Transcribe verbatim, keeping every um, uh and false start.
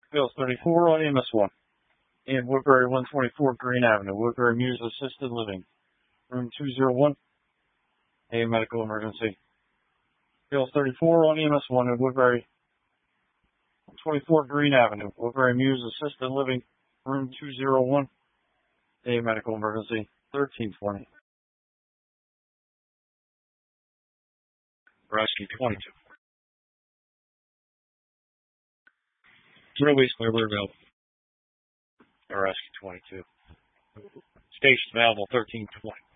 Bills thirty-four on E M S one. In Woodbury one twenty-four Green Avenue, Woodbury Muse Assisted Living, room two oh one, a medical emergency. Bills thirty-four on E M S one in Woodbury one twenty-four Green Avenue, Woodbury Muse Assisted Living, room two oh one, a medical emergency. thirteen twenty. Rescue twenty-two. Release whenever available. Rescue twenty-two. Station available thirteen twenty.